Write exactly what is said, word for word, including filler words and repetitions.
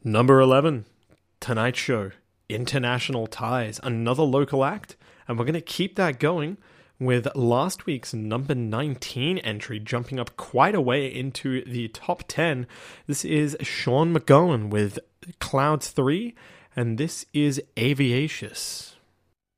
Number eleven, Tonight Show, International Ties, another local act, and we're going to keep that going with last week's number nineteen entry jumping up quite a way into the top ten. This is Sean McGowan with Clouds three, and this is Aviacious.